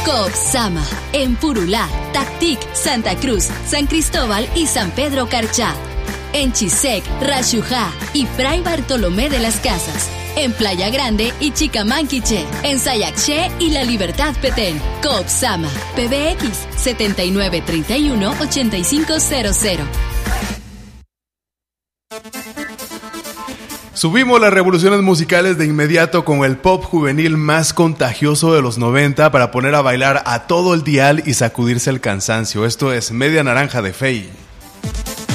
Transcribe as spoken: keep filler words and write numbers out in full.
Coopsama, en Purulá, Tactic, Santa Cruz, San Cristóbal y San Pedro Carchá. En Chisec, Rayujá y Fray Bartolomé de las Casas. En Playa Grande y Chicamanquiche. En Sayaché y La Libertad Petén. Coopsama, P B X setenta y nueve treinta y uno ochenta y cinco cero cero. Subimos las revoluciones musicales de inmediato con el pop juvenil más contagioso de los noventa para poner a bailar a todo el dial y sacudirse el cansancio. Esto es Media Naranja de Fey.